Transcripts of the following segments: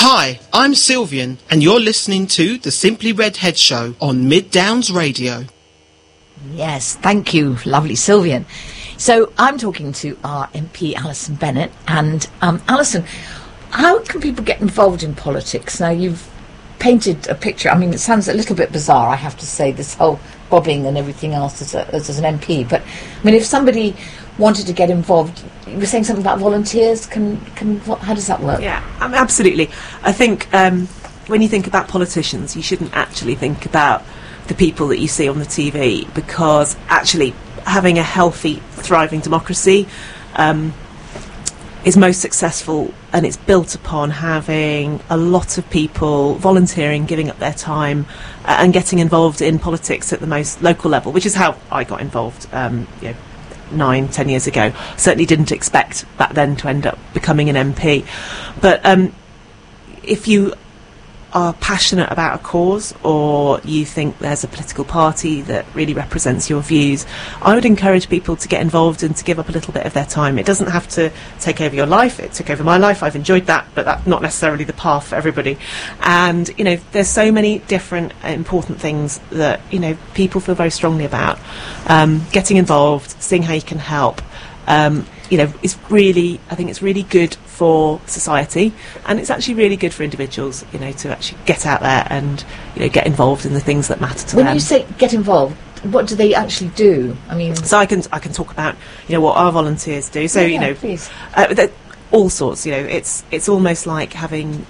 Hi, I'm Sylvian, and you're listening to the Simply Redhead Show on Mid Downs Radio. Yes, thank you, lovely Sylvian. So I'm talking to our MP Alison Bennett, and Alison, how can people get involved in politics? Now, you've painted a picture. I mean, it sounds a little bit bizarre, I have to say, this whole bobbing and everything else as an MP. But I mean, if somebody wanted to get involved, you were saying something about volunteers. How does that work? Yeah, absolutely. I think when you think about politicians, you shouldn't actually think about the people that you see on the TV, because actually having a healthy, thriving democracy is most successful, and it's built upon having a lot of people volunteering, giving up their time and getting involved in politics at the most local level, which is how I got involved 9-10 years ago. Certainly didn't expect back then to end up becoming an MP, but if you are passionate about a cause, or you think there's a political party that really represents your views, I would encourage people to get involved and to give up a little bit of their time. It doesn't have to take over your life. It took over my life. I've enjoyed that, but that's not necessarily the path for everybody. And, you know, there's so many different important things that, you know, people feel very strongly about. Getting involved, seeing how you can help, you know, is really, I think it's really good for society, and it's actually really good for individuals, you know, to actually get out there and, you know, get involved in the things that matter to them. When you say get involved, what do they actually do? I mean, so I can talk about, you know, what our volunteers do. So yeah, you know, please. All sorts. You know, it's almost like having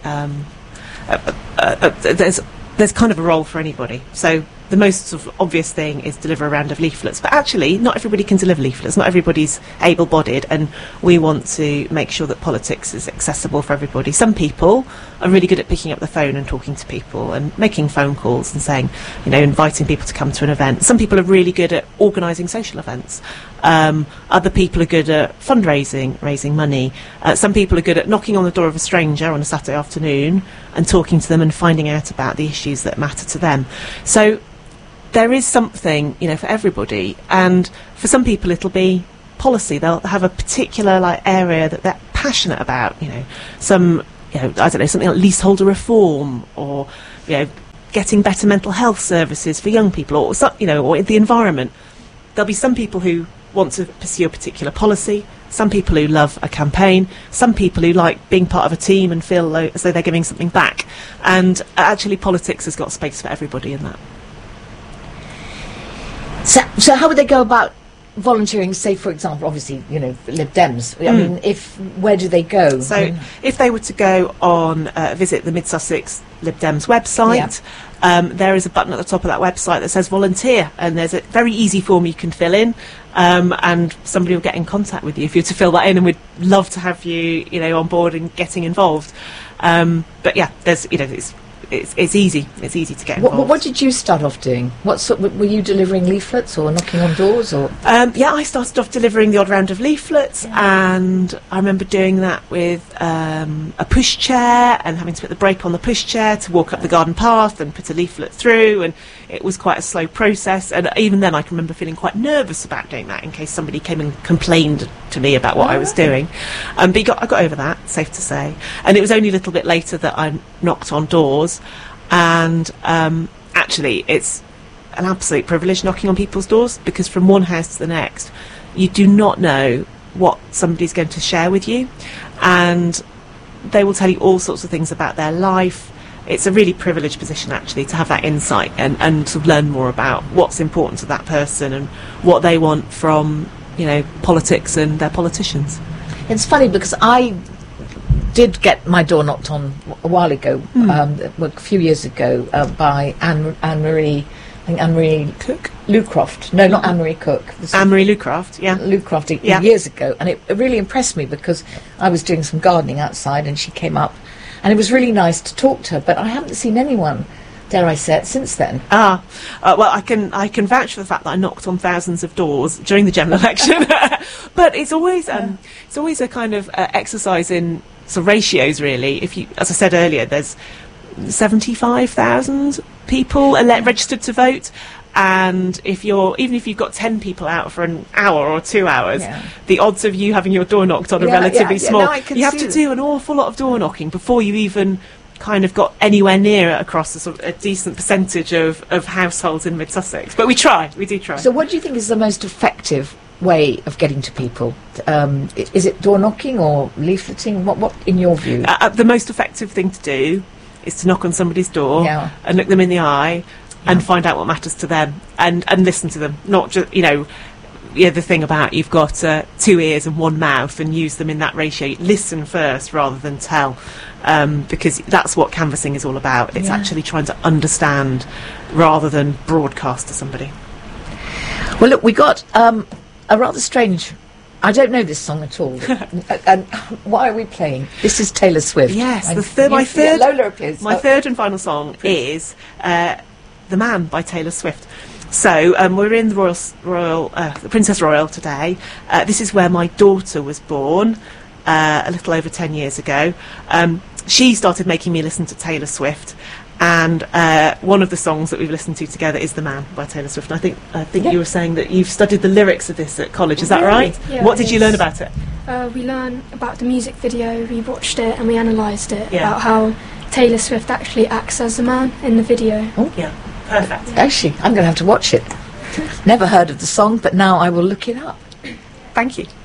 there's kind of a role for anybody. So the most sort of obvious thing is deliver a round of leaflets, but actually not everybody can deliver leaflets, not everybody's able-bodied, and we want to make sure that politics is accessible for everybody. Some people are really good at picking up the phone and talking to people and making phone calls and saying, you know, inviting people to come to an event. Some people are really good at organising social events. Other people are good at fundraising, raising money. Some people are good at knocking on the door of a stranger on a Saturday afternoon and talking to them and finding out about the issues that matter to them. So there is something, you know, for everybody, and for some people it'll be policy. They'll have a particular area that they're passionate about, you know, some, you know, I don't know, something like leaseholder reform, or, you know, getting better mental health services for young people, or some, you know, or the environment. There'll be some people who want to pursue a particular policy, some people who love a campaign, some people who like being part of a team and feel as though they're giving something back. And actually politics has got space for everybody in that. So how would they go about volunteering, say, for example, obviously, you know, Lib Dems? I mean, where do they go? So if they were to go on, visit the Mid Sussex Lib Dems website, there is a button at the top of that website that says volunteer, and there's a very easy form you can fill in, and somebody will get in contact with you if you're to fill that in, and we'd love to have you, you know, on board and getting involved. But yeah, there's, you know, it's easy. It's easy to get involved. What did you start off doing? Were you delivering leaflets or knocking on doors? Or yeah, I started off delivering the odd round of leaflets, and I remember doing that with a pushchair and having to put the brake on the pushchair to walk up the garden path and put a leaflet through, and it was quite a slow process. And even then, I can remember feeling quite nervous about doing that in case somebody came and complained to me about what I was doing. But I got over that, safe to say. And it was only a little bit later that I knocked on doors. And actually it's an absolute privilege knocking on people's doors, because from one house to the next you do not know what somebody's going to share with you, and they will tell you all sorts of things about their life. It's a really privileged position actually to have that insight and to learn more about what's important to that person and what they want from, you know, politics and their politicians. It's funny because I did get my door knocked on a while ago, a few years ago, by Anne-Marie, I think Anne-Marie Cook? Lucroft. No, not Anne-Marie Cook. Anne-Marie Lucroft, yeah. Lucroft, years ago. And it really impressed me because I was doing some gardening outside and she came up. And it was really nice to talk to her, but I haven't seen anyone, dare I say it, since then. Well, I can vouch for the fact that I knocked on thousands of doors during the general election. But it's always a kind of exercise in sort of ratios, really. If you, as I said earlier, there's 75,000 people registered to vote, and even if you've got 10 people out for an hour or 2 hours, the odds of you having your door knocked on are relatively small. No, you have to do an awful lot of door knocking before you even kind of got anywhere near across a, sort of a decent percentage of households in Mid Sussex. But we do try. So what do you think is the most effective way of getting to people? Is it door knocking or leafleting? What in your view? The most effective thing to do is to knock on somebody's door and look them in the eye and find out what matters to them and listen to them. Not just, the thing about you've got 2 ears and 1 mouth and use them in that ratio. Listen first rather than tell, because that's what canvassing is all about. It's actually trying to understand rather than broadcast to somebody. Well, look, we got a rather strange... I don't know this song at all. And why are we playing? This is Taylor Swift. Yes, Lola appears. My third and final song is The Man by Taylor Swift. So we're in the Princess Royal today. This is where my daughter was born a little over 10 years ago. She started making me listen to Taylor Swift, and one of the songs that we've listened to together is The Man by Taylor Swift. And I think you were saying that you've studied the lyrics of this at college. Is that right? Yeah, what did you learn about it? We learned about the music video, we watched it and we analysed it, about how Taylor Swift actually acts as the man in the video. Oh, yeah. Perfect. Actually, I'm going to have to watch it. Never heard of the song, but now I will look it up. Thank you.